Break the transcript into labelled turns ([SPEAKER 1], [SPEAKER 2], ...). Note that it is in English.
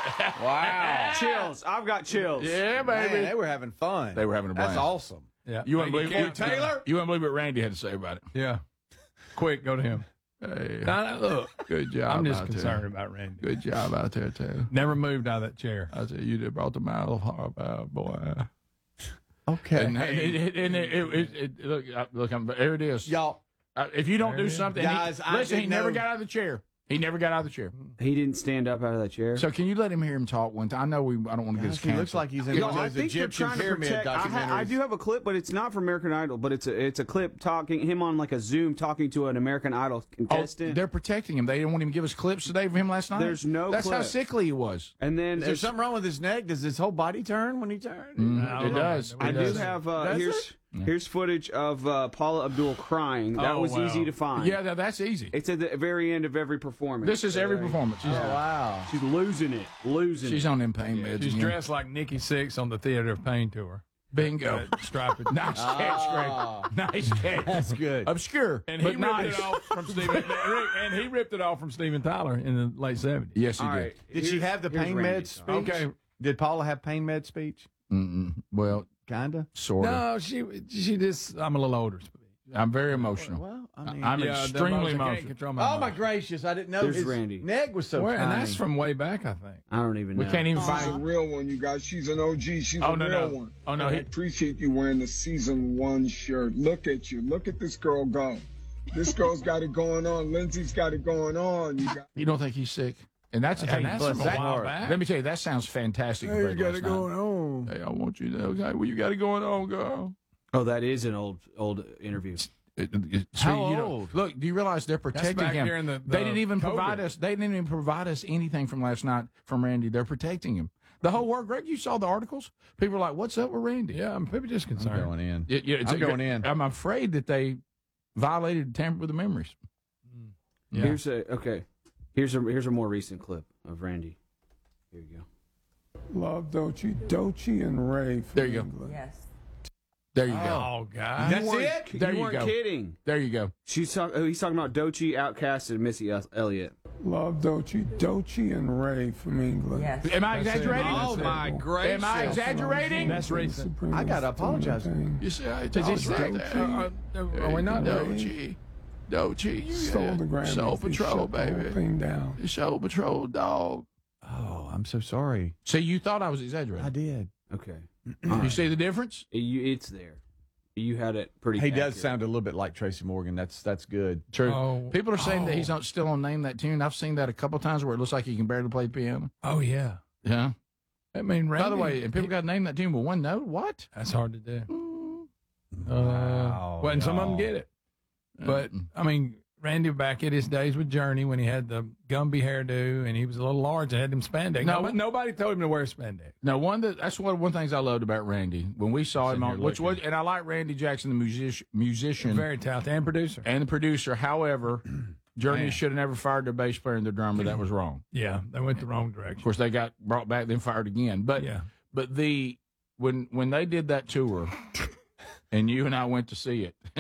[SPEAKER 1] Wow.
[SPEAKER 2] Chills. I've got chills.
[SPEAKER 3] Yeah, baby.
[SPEAKER 1] Man, they were having fun.
[SPEAKER 3] They were having a blast.
[SPEAKER 1] That's awesome.
[SPEAKER 4] Yeah.
[SPEAKER 3] You wouldn't believe
[SPEAKER 1] Cam Taylor?
[SPEAKER 3] You wouldn't believe what Randy had to say about it.
[SPEAKER 4] Yeah. Quick, go to him.
[SPEAKER 3] Hey,
[SPEAKER 4] Look,
[SPEAKER 3] good job.
[SPEAKER 4] I'm just
[SPEAKER 3] out
[SPEAKER 4] concerned
[SPEAKER 3] there.
[SPEAKER 4] about Randy.
[SPEAKER 3] Good job out there too.
[SPEAKER 4] Never moved out of that chair.
[SPEAKER 3] I said you did brought the mile of boy.
[SPEAKER 1] Okay.
[SPEAKER 3] And look, here it is.
[SPEAKER 1] Y'all,
[SPEAKER 3] If you don't do something,
[SPEAKER 1] guys,
[SPEAKER 3] listen, he never
[SPEAKER 1] know.
[SPEAKER 3] got out of the chair. He never got out of the chair.
[SPEAKER 2] He didn't stand up out of that chair.
[SPEAKER 3] So can you let him hear him talk one time? I know I don't want to get his
[SPEAKER 1] He looks like he's in
[SPEAKER 2] No,
[SPEAKER 1] one
[SPEAKER 2] I
[SPEAKER 1] of those
[SPEAKER 2] think they're
[SPEAKER 1] Egyptian
[SPEAKER 2] trying to
[SPEAKER 1] pyramid
[SPEAKER 2] protect.
[SPEAKER 1] documentaries.
[SPEAKER 2] I do have a clip, but it's not from American Idol. But it's a clip talking him on like a Zoom talking to an American Idol contestant.
[SPEAKER 3] they're protecting him. They didn't want him to give us clips today of him last night.
[SPEAKER 2] There's no
[SPEAKER 3] That's how
[SPEAKER 2] clip.
[SPEAKER 3] sickly he was.
[SPEAKER 2] And then
[SPEAKER 1] Is there something wrong with his neck? Does his whole body turn when he turns?
[SPEAKER 3] It does.
[SPEAKER 2] I
[SPEAKER 3] It
[SPEAKER 2] do
[SPEAKER 3] does.
[SPEAKER 2] have
[SPEAKER 1] Does
[SPEAKER 2] here's footage of Paula Abdul crying. That was
[SPEAKER 4] wow.
[SPEAKER 2] easy to find.
[SPEAKER 3] Yeah, that's easy.
[SPEAKER 2] It's at the very end of every performance.
[SPEAKER 3] This is every performance.
[SPEAKER 1] Oh, wow.
[SPEAKER 2] She's losing it.
[SPEAKER 3] She's on them pain meds.
[SPEAKER 4] She's
[SPEAKER 3] again.
[SPEAKER 4] dressed like Nikki Sixx on the Theater of Pain tour.
[SPEAKER 3] Bingo.
[SPEAKER 4] Striped.
[SPEAKER 3] Nice catch, Greg. Nice catch.
[SPEAKER 1] That's good.
[SPEAKER 3] Obscure,
[SPEAKER 4] And he
[SPEAKER 3] but
[SPEAKER 4] ripped
[SPEAKER 3] nice.
[SPEAKER 4] it off from Steven. And he ripped it off from Steven Tyler in the late '70s.
[SPEAKER 3] Yes, he
[SPEAKER 2] All
[SPEAKER 3] did.
[SPEAKER 2] right.
[SPEAKER 1] Did she have the
[SPEAKER 2] here's
[SPEAKER 1] pain
[SPEAKER 2] Randy.
[SPEAKER 1] med speech?
[SPEAKER 4] Okay.
[SPEAKER 1] Did Paula have pain med speech?
[SPEAKER 3] Well,
[SPEAKER 1] Kinda.
[SPEAKER 3] sort of.
[SPEAKER 4] No, she just. I'm a little older.
[SPEAKER 3] I'm very emotional.
[SPEAKER 1] Well, I mean,
[SPEAKER 3] I'm
[SPEAKER 4] Yeah,
[SPEAKER 3] extremely
[SPEAKER 4] I can't
[SPEAKER 3] emotional.
[SPEAKER 4] control my
[SPEAKER 1] oh my
[SPEAKER 4] emotions.
[SPEAKER 1] gracious! I didn't know
[SPEAKER 2] There's
[SPEAKER 1] his
[SPEAKER 2] Randy.
[SPEAKER 1] neck was so
[SPEAKER 4] Well,
[SPEAKER 1] tiny.
[SPEAKER 4] and that's from way back, I think.
[SPEAKER 2] I don't even know.
[SPEAKER 3] We can't even
[SPEAKER 5] She's a
[SPEAKER 3] find.
[SPEAKER 5] real one, you guys. She's an OG. She's
[SPEAKER 3] Oh
[SPEAKER 5] a
[SPEAKER 3] no,
[SPEAKER 5] real
[SPEAKER 3] no.
[SPEAKER 5] one.
[SPEAKER 3] Oh no.
[SPEAKER 5] I appreciate you wearing the season 1 shirt. Look at you. Look at this girl go. This girl's got it going on. Lindsay's got it going on.
[SPEAKER 3] You don't think he's sick? And that's
[SPEAKER 4] And that's from a
[SPEAKER 3] that-
[SPEAKER 4] while back.
[SPEAKER 3] Let me tell you, that sounds fantastic. Greg, last night.
[SPEAKER 1] on.
[SPEAKER 3] Hey, I want you to. Okay, well, you got it going on, girl.
[SPEAKER 2] Oh, that is an old interview.
[SPEAKER 3] See,
[SPEAKER 1] How
[SPEAKER 3] you know,
[SPEAKER 1] old?
[SPEAKER 3] look, do you realize they're protecting
[SPEAKER 4] back
[SPEAKER 3] him?
[SPEAKER 4] during the
[SPEAKER 3] They didn't even
[SPEAKER 4] COVID.
[SPEAKER 3] provide us. They didn't even provide us anything from last night from Randy. They're protecting him. The whole world, Greg. You saw the articles. People were like, "What's up with Randy?"
[SPEAKER 4] Yeah, I'm people just
[SPEAKER 1] I'm
[SPEAKER 4] concerned.
[SPEAKER 1] going in.
[SPEAKER 3] It's
[SPEAKER 1] I'm going in.
[SPEAKER 3] I'm afraid that they violated, tampered with the memories.
[SPEAKER 4] Yeah.
[SPEAKER 2] Here's a more recent clip of Randy. Here you go.
[SPEAKER 6] Love Doechii and Ray. From
[SPEAKER 3] There you go.
[SPEAKER 6] England.
[SPEAKER 7] Yes.
[SPEAKER 3] There you go.
[SPEAKER 4] Oh God.
[SPEAKER 1] That's it?
[SPEAKER 3] There
[SPEAKER 2] you
[SPEAKER 3] you
[SPEAKER 2] weren't
[SPEAKER 3] go.
[SPEAKER 2] kidding.
[SPEAKER 3] There you go.
[SPEAKER 2] He's talking about Doechii, Outkast, and Missy Elliott.
[SPEAKER 6] Love Doechii and Ray from England.
[SPEAKER 7] Yes.
[SPEAKER 3] Am I
[SPEAKER 4] That's it.
[SPEAKER 3] exaggerating?
[SPEAKER 1] Oh my gracious!
[SPEAKER 3] Am I exaggerating?
[SPEAKER 4] That's recent.
[SPEAKER 1] I gotta apologize.
[SPEAKER 3] You see, I
[SPEAKER 4] Did he
[SPEAKER 3] told
[SPEAKER 4] say
[SPEAKER 3] you that.
[SPEAKER 4] are we not?
[SPEAKER 3] Doechii, you
[SPEAKER 6] Stole the Grammys.
[SPEAKER 3] Soul
[SPEAKER 6] They
[SPEAKER 3] Patrol,
[SPEAKER 6] shut the whole
[SPEAKER 3] baby.
[SPEAKER 6] thing down.
[SPEAKER 3] Soul Patrol, dog.
[SPEAKER 1] Oh, I'm so sorry.
[SPEAKER 3] So you thought I was
[SPEAKER 1] I
[SPEAKER 3] exaggerating?
[SPEAKER 1] did.
[SPEAKER 2] Okay.
[SPEAKER 3] You see the difference?
[SPEAKER 2] It's there. You had it pretty.
[SPEAKER 1] He does
[SPEAKER 2] accurate.
[SPEAKER 1] sound a little bit like Tracy Morgan. That's good.
[SPEAKER 3] True.
[SPEAKER 4] Oh.
[SPEAKER 3] People are saying that he's not still on Name That Tune. I've seen that a couple times where it looks like he can barely play piano.
[SPEAKER 4] Oh yeah.
[SPEAKER 3] Yeah.
[SPEAKER 4] I mean, Randy,
[SPEAKER 3] By the way, and people got to Name That Tune with one note. What?
[SPEAKER 4] that's hard to do.
[SPEAKER 1] Wow,
[SPEAKER 4] Well, and some of them
[SPEAKER 1] y'all.
[SPEAKER 4] get it. But I mean, Randy back at his days with Journey when he had the Gumby hairdo and he was a little large and had them spandex.
[SPEAKER 3] No.
[SPEAKER 4] Nobody told him to wear spandex.
[SPEAKER 3] No, that's one of the things I loved about Randy when we saw him on, which was, and I like Randy Jackson, the musician
[SPEAKER 4] Very talented and producer.
[SPEAKER 3] and the producer. However, Journey
[SPEAKER 4] Man.
[SPEAKER 3] should have never fired their bass player and their drummer. That was wrong.
[SPEAKER 4] Yeah, they went the wrong
[SPEAKER 3] Of
[SPEAKER 4] direction.
[SPEAKER 3] course, they got brought back, then fired again. But
[SPEAKER 4] Yeah.
[SPEAKER 3] but when they did that tour, and you and I went to see it.